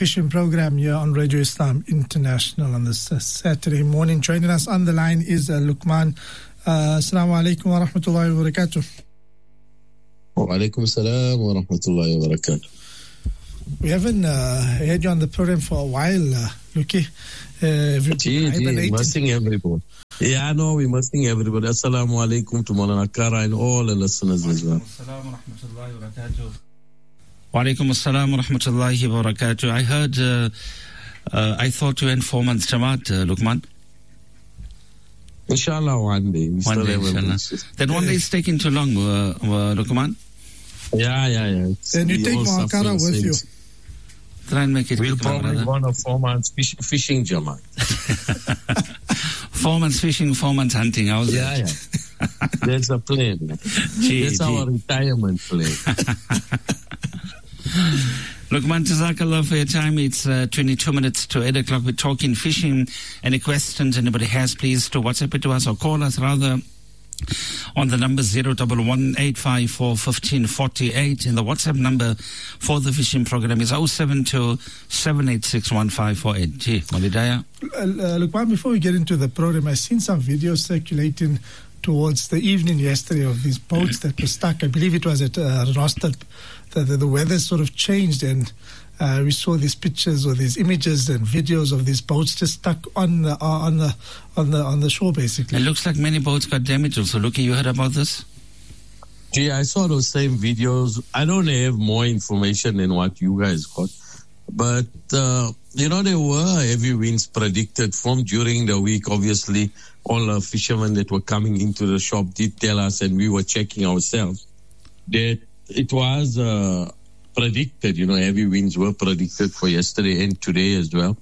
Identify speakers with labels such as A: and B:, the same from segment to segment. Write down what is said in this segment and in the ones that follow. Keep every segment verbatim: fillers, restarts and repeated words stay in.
A: fishing program here on Radio Islam International on this uh, Saturday morning. Joining us on the line is uh, Luqman. Uh, Assalamu alaikum wa rahmatullahi wa barakatuh.
B: Wa alaikum assalam wa rahmatullahi wa barakatuh.
A: We haven't uh, had you on the program for a while, uh, Luki. Uh,
B: gee, gee, missing everybody. Yeah, I know we're missing everybody. Assalamu alaikum to Maulana Kara and all the listeners as well.
C: Wa alaikum assalam wa rahmatullahi wa barakatuh. I heard, uh, uh, I thought you were in four months Jamaat, uh, Luqman.
B: Inshallah, one day. We
C: one day, inshallah. That one day is taking too long, uh, uh, Luqman.
B: Yeah, yeah, yeah.
A: It's and you take Muakara with you.
C: Try and make it
B: We'll
C: quicker,
B: probably go on a four months fish, fishing Jamaat.
C: Four months fishing, four months hunting. How's
B: yeah,
C: it?
B: yeah. That's a plan.
C: Gee,
B: That's
C: gee.
B: our retirement plan.
C: Luqman, Jazakallah for your time. It's uh, twenty-two minutes to eight o'clock. We're talking fishing. Any questions anybody has, please to WhatsApp it to us or call us rather on the number zero one one eight five four one five four eight. And the WhatsApp number for the fishing program is zero seven two seven eight six one five four eight. Gee, Walidaya.
A: Uh, Luqman, before we get into the program, I've seen some videos circulating towards the evening yesterday of these boats that were stuck. I believe it was at uh, Rostad. The, the, the weather sort of changed and uh, we saw these pictures or these images and videos of these boats just stuck on the, uh, on the on the on the shore, basically.
C: It looks like many boats got damaged also. Luki, you heard about this?
B: Gee, I saw those same videos. I don't have more information than what you guys got. But, uh, you know, there were heavy winds predicted from during the week. Obviously, all the fishermen that were coming into the shop did tell us, and we were checking ourselves, that it was uh, predicted, you know, heavy winds were predicted for yesterday and today as well.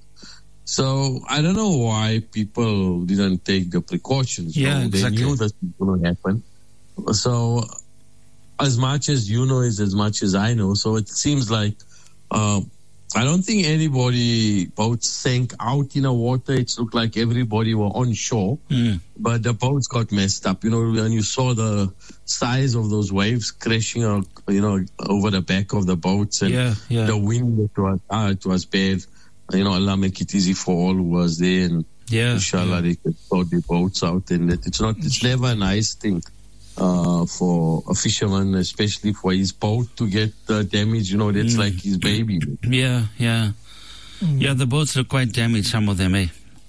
B: So I don't know why people didn't take the precautions.
C: Yeah,
B: you know?
C: exactly.
B: They knew that was going to happen. So as much as you know is as much as I know. So it seems like uh, I don't think anybody boats sank out in the water. It looked like everybody were on shore,
C: mm.
B: but the boats got messed up. You know, when you saw the size of those waves crashing, uh, you know, over the back of the boats and
C: yeah, yeah.
B: the wind, it was, ah, it was bad. You know, Allah make it easy for all who was there, and
C: yeah,
B: inshallah
C: yeah.
B: they could sort the boats out. And that it's not, it's never a nice thing uh, for a fisherman, especially for his boat to get uh, damaged. You know, that's mm. like his baby.
C: Yeah, yeah. Mm. Yeah, the boats look quite damaged, some of them, eh?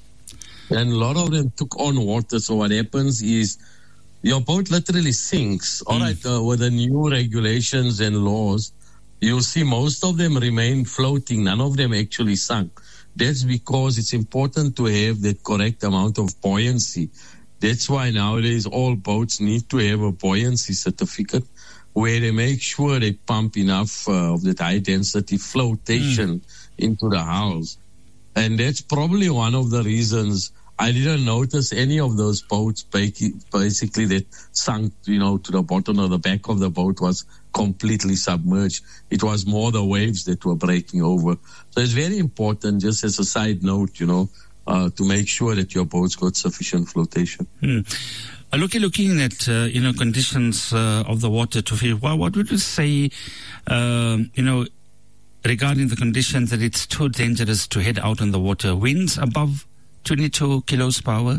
B: And a lot of them took on water. So what happens is your boat literally sinks. All mm. right, uh, with the new regulations and laws, you'll see most of them remain floating. None of them actually sunk. That's because it's important to have that correct amount of buoyancy. That's why nowadays all boats need to have a buoyancy certificate where they make sure they pump enough uh, of that high density flotation mm. into the hulls. And that's probably one of the reasons I didn't notice any of those boats basically that sunk, you know, to the bottom or the back of the boat was completely submerged. It was more the waves that were breaking over. So it's very important, just as a side note, you know, uh, to make sure that your boat's got sufficient flotation.
C: Hmm. Uh, looking, looking at, uh, you know, conditions uh, of the water to fish, well, what would you say, uh, you know, regarding the conditions that it's too dangerous to head out on the water? Winds above twenty-two kilos per hour?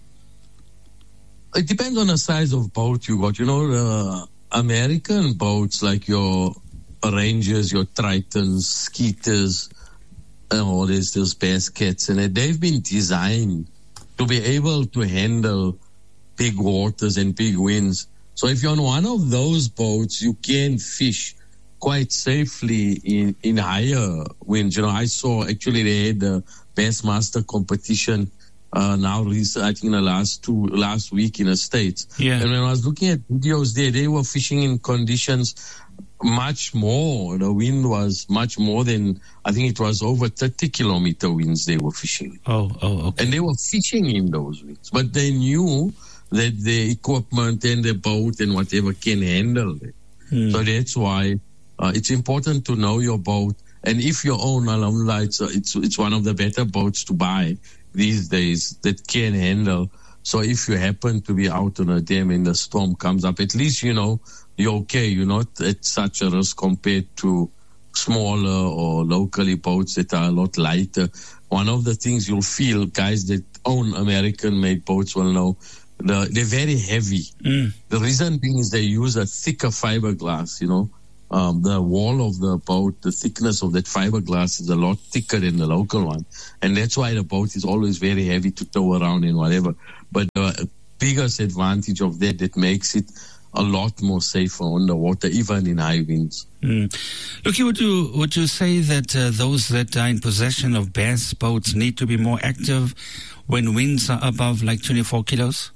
B: It depends on the size of boat you got. You know, uh, American boats like your Rangers, your Tritons, Skeeters, and all these, those Baskets, and they've been designed to be able to handle big waters and big winds. So if you're on one of those boats, you can fish quite safely in, in higher winds. You know, I saw actually they had the Bassmaster competition uh, now, I think in the last two, last week in the States.
C: Yeah.
B: And when I was looking at videos there, they were fishing in conditions much more. The wind was much more than, I think it was over thirty kilometer winds they were fishing.
C: Oh, oh, okay.
B: And they were fishing in those winds. But they knew that the equipment and the boat and whatever can handle it. Hmm. So that's why uh, it's important to know your boat. And if you own Alhamdulillah, it's, it's, it's one of the better boats to buy these days that can handle. So if you happen to be out on a dam and the storm comes up, at least you know you're okay. You're not at such a risk compared to smaller or locally boats that are a lot lighter, one of the things you'll feel, guys that own American-made boats will know, the, they're very heavy.
C: Mm.
B: The reason being is they use a thicker fiberglass, you know. Um, the wall of the boat, the thickness of that fiberglass is a lot thicker than the local one. And that's why the boat is always very heavy to tow around and whatever. But the biggest advantage of that, that makes it a lot more safer on the water, even in high winds.
C: Mm. Look, would you, would you say that uh, those that are in possession of bass boats need to be more active when winds are above like twenty-four kilos?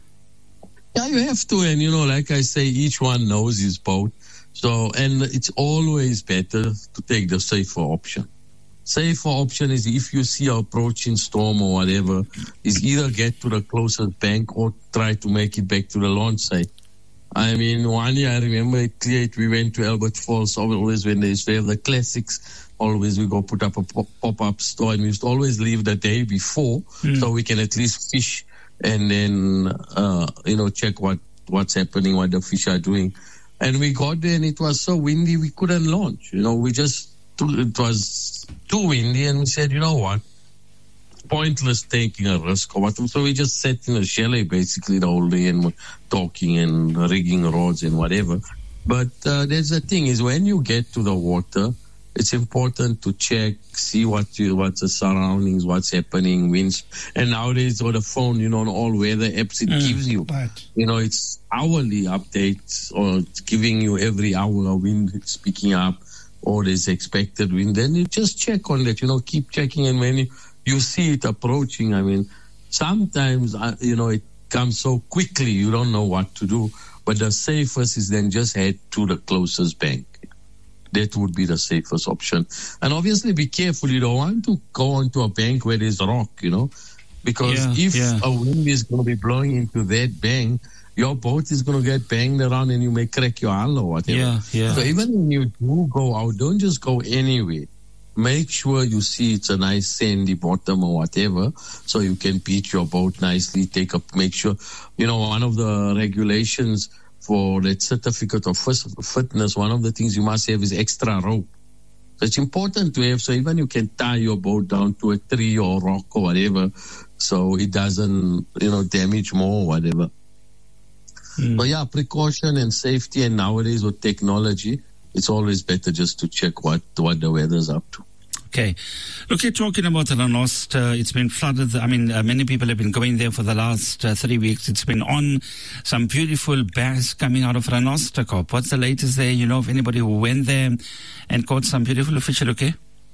B: Yeah, you have to. And, you know, like I say, each one knows his boat. So, and it's always better to take the safer option. Safer option is if you see an approaching storm or whatever, is either get to the closest bank or try to make it back to the launch site. I mean, one year I remember it clear, we went to Albert Falls, always when they used to have the classics, always we go put up a pop-up store, and we used to always leave the day before mm. so we can at least fish and then, uh, you know, check what, what's happening, what the fish are doing. And we got there and it was so windy we couldn't launch. You know, we just, it was too windy and we said, you know what, pointless taking a risk or what. So we just sat in a chalet basically the whole day and talking and rigging rods and whatever. But uh, there's the thing is when you get to the water, it's important to check, see what you, what's the surroundings, what's happening, winds. And nowadays on the phone, you know, on all weather apps, it mm, gives you, right. you know, it's hourly updates or it's giving you every hour a wind is picking up or there's expected wind. Then you just check on that, you know, keep checking. And when you, you see it approaching, I mean, sometimes, uh, you know, it comes so quickly, you don't know what to do. But the safest is then just head to the closest bank. That would be the safest option. And obviously be careful. You don't want to go onto a bank where there's rock, you know, because
C: yeah,
B: if
C: yeah.
B: a wind is going to be blowing into that bank, your boat is going to get banged around and you may crack your hull or whatever.
C: Yeah, yeah.
B: So even when you do go out, don't just go anywhere. Make sure you see it's a nice sandy bottom or whatever, so you can beat your boat nicely. Take up, make sure, you know, one of the regulations for that certificate of fitness, one of the things you must have is extra rope. So it's important to have, so even you can tie your boat down to a tree or rock or whatever, so it doesn't, you know, damage more or whatever. Mm. But yeah, precaution and safety, and nowadays with technology, it's always better just to check what, what the weather's up to.
C: Okay. Look, you're talking about Ranost. Uh, it's been flooded. I mean, uh, many people have been going there for the last uh, three weeks. It's been on. Some beautiful bass coming out of Ranosterkop. What's the latest there? You know of anybody who went there and caught some beautiful fish, okay?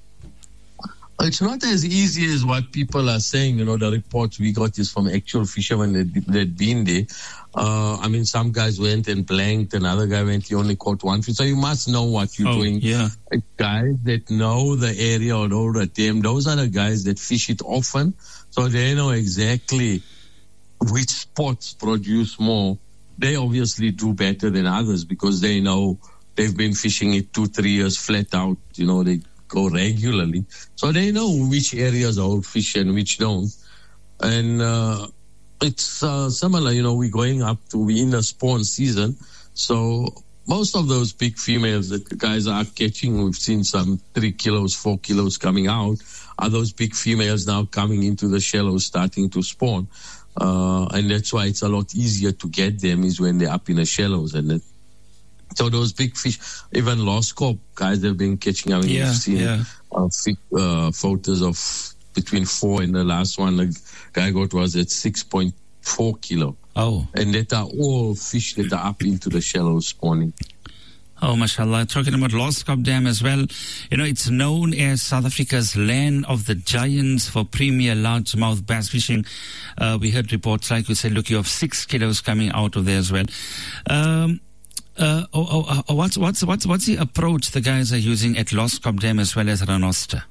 B: It's not as easy as what people are saying. You know, the reports we got is from actual fishermen that that been there. Uh, I mean, some guys went and blanked, another guy went, he only caught one fish. So you must know what you're
C: oh,
B: doing.
C: Yeah.
B: Guys that know the area or know the dam, those are the guys that fish it often. So they know exactly which spots produce more. They obviously do better than others because they know they've been fishing it two, three years flat out. You know, they go regularly. So they know which areas hold fish and which don't. And, uh, it's uh, similar, you know, we're going up to, we're in the spawn season. So most of those big females that the guys are catching, we've seen some three kilos, four kilos coming out, are those big females now coming into the shallows, starting to spawn. Uh, and that's why it's a lot easier to get them is when they're up in the shallows. And it, so those big fish, even lost scope guys, they've been catching. I mean,
C: yeah,
B: you've seen
C: yeah.
B: uh, uh, photos of between four and the last one, the guy got was at six point four kilo.
C: Oh.
B: And that are all fish that are up into the shallows spawning.
C: Oh, mashallah. Talking about Loskop Dam as well. You know, it's known as South Africa's land of the giants for premier largemouth bass fishing. Uh, we heard reports like we said, look, you have six kilos coming out of there as well. Um, uh, oh, oh, oh, what's, what's, what's, what's the approach the guys are using at Loskop Dam as well as Ranoster?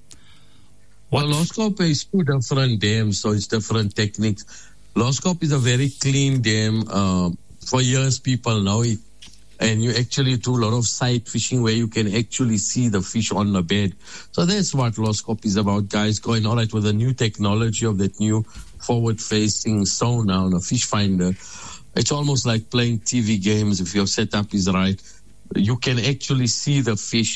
B: Well, Loskop is two different dams, so it's different techniques. Loskop is a very clean dam. Uh, for years, people know it. And you actually do a lot of sight fishing where you can actually see the fish on the bed. So that's what Loskop is about, guys. Going all right with the new technology of that new forward-facing sonar on a fish finder. It's almost like playing T V games if your setup is right. You can actually see the fish.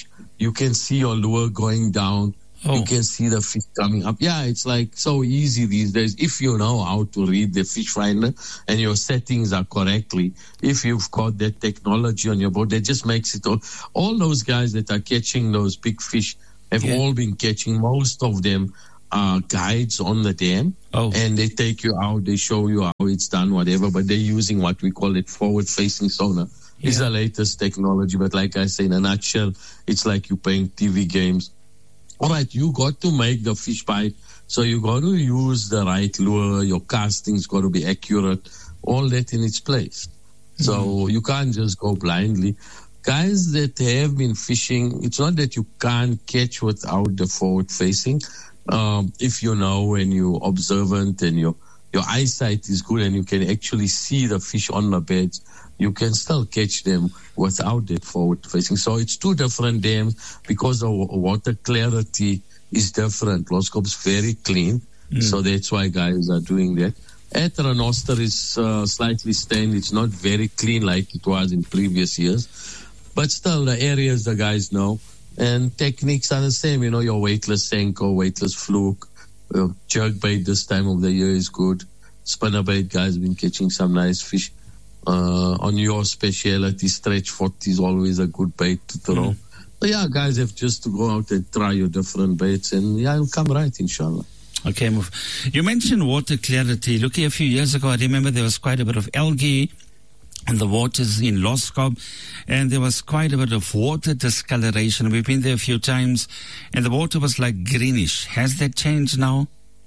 B: You can see your lure going down. Oh. You can see the fish coming up. Yeah, it's like so easy these days. If you know how to read the fish finder and your settings are correctly, if you've got that technology on your boat, that just makes it all. All those guys that are catching those big fish have yeah. all been catching. Most of them are guides on the dam.
C: Oh.
B: And they take you out, they show you how it's done, whatever, but they're using what we call it forward-facing sonar. Yeah. It's the latest technology, but like I say, in a nutshell, it's like you're playing T V games. All right, you got to make the fish bite, so you got to use the right lure, your casting's got to be accurate, all that in its place. Mm-hmm. So you can't just go blindly. Guys that have been fishing, it's not that you can't catch without the forward-facing. Um, if you know and you're observant and your your eyesight is good and you can actually see the fish on the beds, you can still catch them without that forward facing. So it's two different dams because the water clarity is different. Loskop's very clean, mm. so that's why guys are doing that. At Renoster is uh, slightly stained. It's not very clean like it was in previous years, but still the areas the guys know. And techniques are the same, you know, your weightless Senko, weightless fluke, uh, jerk bait this time of the year is good. Spinnerbait guys been catching some nice fish. Uh, on your specialty, stretch forty is always a good bait to throw. Mm. So yeah, guys have just to go out and try your different baits and yeah, it'll come right, inshallah.
C: Okay, Move. You mentioned water clarity. Look, a few years ago, I remember there was quite a bit of algae in the waters in Loskop, and there was quite a bit of water discoloration. We've been there a few times, and the water was like greenish. Has that changed now?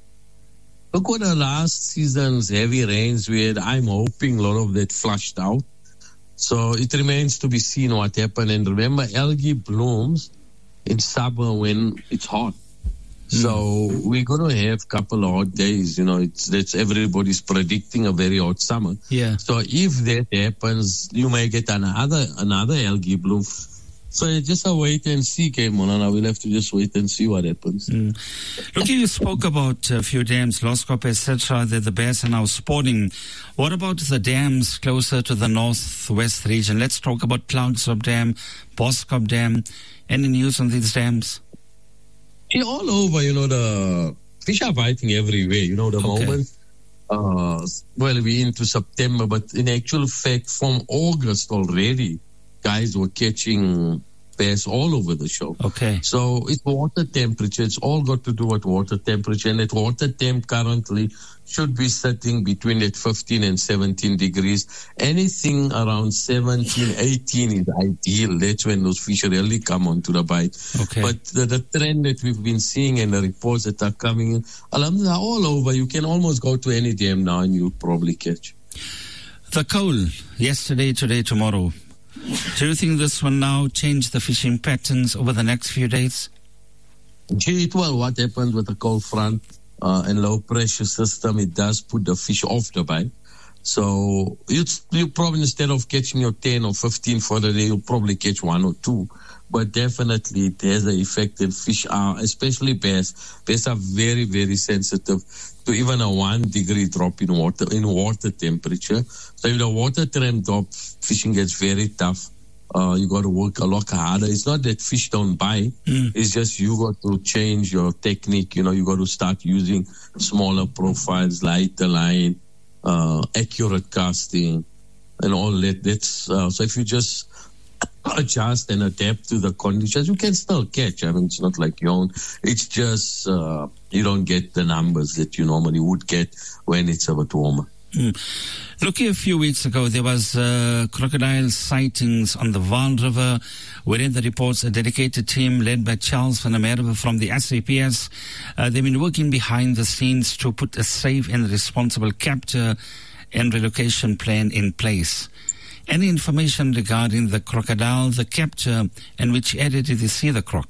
B: Look what the last season's heavy rains we had. I'm hoping a lot of that flushed out. So it remains to be seen what happened. And remember, algae blooms in summer when it's hot. So we're going to have a couple of hot days, you know, it's that's everybody's predicting a very hot summer.
C: Yeah.
B: So if that happens, you may get another another algae bloom. So it's just a wait and see game, Monana. We'll have to just wait and see what happens.
C: Mm. Look, you spoke about a few dams, Loskop, et cetera, that the bears are now sporting. What about the dams closer to the northwest region? Let's talk about Klerksdorp Dam, Boskop Dam. Any news on these dams?
B: Yeah, all over, you know, the fish are biting everywhere. You know, the okay. moment, uh, well, we're into September, but in actual fact, from August already, guys were catching bass all over the show.
C: Okay.
B: So it's water temperature. It's all got to do with water temperature. And that water temp currently should be sitting between that fifteen and seventeen degrees. Anything around seventeen, eighteen is ideal. That's when those fish really come onto the bite.
C: Okay.
B: But the, the trend that we've been seeing and the reports that are coming in, alhamdulillah, all over, you can almost go to any dam now and you'll probably catch.
C: The coal, yesterday, today, tomorrow. Do you think this will now change the fishing patterns over the next few days?
B: Gee, it will. What happens with the cold front uh, and low pressure system, it does put the fish off the bite. So it's, you probably, instead of catching your ten or fifteen for the day, you'll probably catch one or two. But definitely it has an effect, and fish are, especially bass, bass are very, very sensitive to even a one degree drop in water, in water temperature. So if the water temp drops, fishing gets very tough. Uh, you got to work a lot harder. It's not that fish don't bite.
C: Mm.
B: It's just you got to change your technique. You know, you got to start using smaller profiles, lighter line, uh, accurate casting, and all that. That's, uh, so if you just adjust and adapt to the conditions, you can still catch. I mean, it's not like you own. It's just uh, you don't get the numbers that you normally would get when it's a bit warmer.
C: Mm. Look, a few weeks ago, there was uh, crocodile sightings on the Vaal River. Within the reports, a dedicated team led by Charles van der Merwe from the S A P S. Uh, they've been working behind the scenes to put a safe and responsible capture and relocation plan in place. Any information regarding the crocodile, the capture, and which area did you see the croc?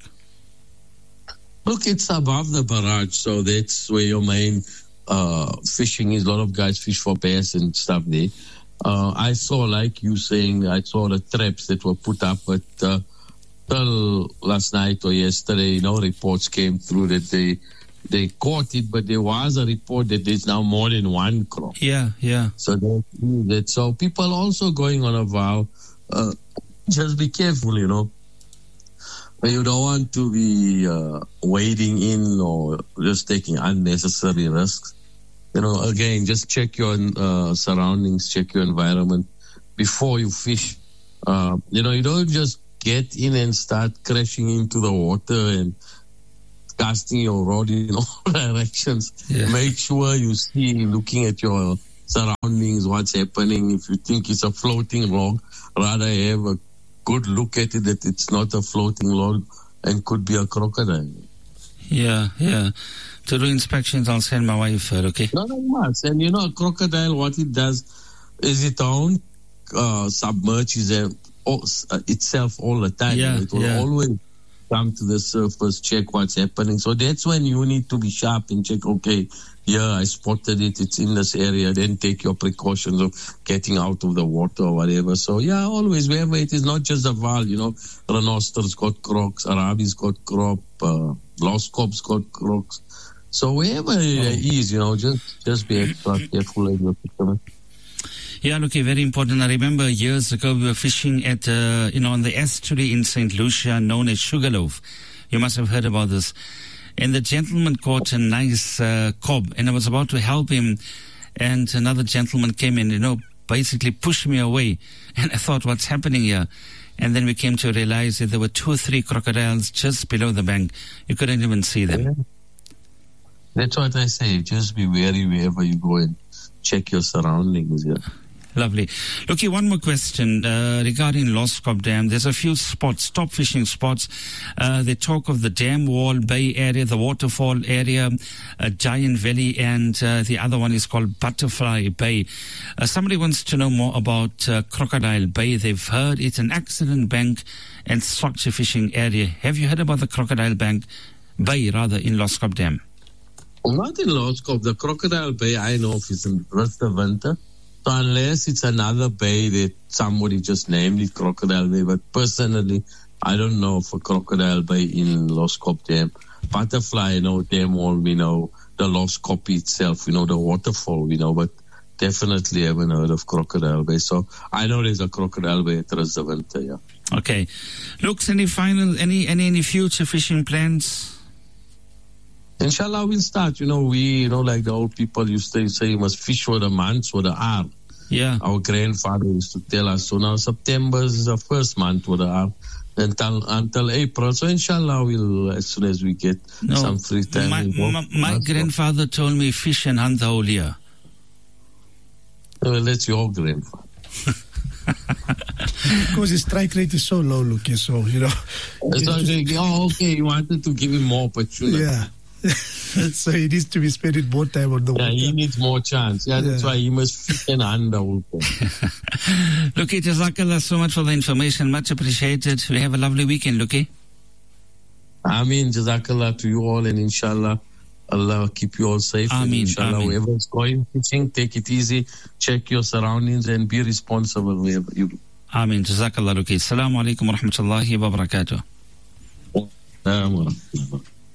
B: Look, it's above the barrage, so that's where your main uh, fishing is. A lot of guys fish for bass and stuff there. Uh, I saw, like you saying, I saw the traps that were put up, but uh, till last night or yesterday, no reports came through that they they caught it, but there was a report that there's now more than one croc.
C: Yeah, yeah.
B: So that, that so people also going on a vow, uh, just be careful, you know. You don't want to be uh, wading in or just taking unnecessary risks. You know, again, just check your uh, surroundings, check your environment before you fish. Uh, you know, you don't just get in and start crashing into the water and casting your rod in all directions. Yeah. Make sure you see, looking at your surroundings, what's happening. If you think it's a floating log, rather have a good look at it, that it's not a floating log and could be a crocodile.
C: Yeah, yeah. To do inspections, I'll send my wife, uh, okay?
B: No, no, must. And you know, a crocodile, what it does is it don't uh, submerge itself all the time.
C: Yeah,
B: it will
C: yeah.
B: always come to the surface, check what's happening. So that's when you need to be sharp and check, okay, yeah, I spotted it, it's in this area, then take your precautions of getting out of the water or whatever. So yeah, always, wherever it is, not just a Val, you know, Renoster's got crocs, Arabi's got crop, uh, Loskop's got crocs. So wherever oh. it is, you know, just, just be extra careful of your fishermen.
C: Yeah, look, very important. I remember years ago we were fishing at, uh, you know, on the estuary in Saint Lucia known as Sugarloaf. You must have heard about this. And the gentleman caught a nice uh, cob, and I was about to help him, and another gentleman came in, you know, basically pushed me away. And I thought, what's happening here? And then we came to realize that there were two or three crocodiles just below the bank. You couldn't even see them.
B: Yeah. That's what I say. Just be wary wherever you go and check your surroundings. Yeah.
C: Lovely. Looky, one more question uh, regarding Loskop Dam. There's a few spots, top fishing spots. Uh, they talk of the Dam Wall Bay area, the waterfall area, uh, Giant Valley, and uh, the other one is called Butterfly Bay. Uh, somebody wants to know more about uh, Crocodile Bay. They've heard it's an accident bank and structure fishing area. Have you heard about the Crocodile Bank Bay, rather, in Loskop Dam?
B: Not in Loskop. The Crocodile Bay I know of is in Rustverwinter. So unless it's another bay that somebody just named it Crocodile Bay, but personally, I don't know of a Crocodile Bay in Loskop Dam. Butterfly, you know, Dam Wall, we know. The Loskop itself, you know, the waterfall, we know, but definitely haven't heard of Crocodile Bay. So I know there's a Crocodile Bay at Rustverwinter, yeah.
C: Okay. Looks, any final, any, any, any future fishing plans?
B: Inshallah, we'll start. You know, we, you know, like the old people used to say, you must fish for the months, for the hour.
C: Yeah.
B: Our grandfather used to tell us. So now September is the first month for the hour until, until April. So inshallah, we'll, as soon as we get no, some free time.
C: My, my, my grandfather go. told me fish and hunt the whole year.
B: Well, that's your grandfather.
A: Because his strike rate is so low, Lucas, so, you know.
B: So, oh, okay, you wanted to give him more opportunity.
A: Yeah. So he needs to be spending more time on the
B: yeah,
A: water.
B: Yeah, he needs more chance. Yeah, that's yeah. why he must fit and under.
C: Luki, Jazakallah so much for the information. Much appreciated. We have a lovely weekend, Luki.
B: Ameen. Jazakallah to you all, and inshallah, Allah keep you all safe.
C: Ameen.
B: And inshallah,
C: Ameen.
B: whoever's going fishing, take it easy, check your surroundings, and be responsible wherever you go.
C: Ameen. Jazakallah, Luki. Assalamu alaikum wa rahmatullahi wa barakatuh.
B: Assalamu alaikum.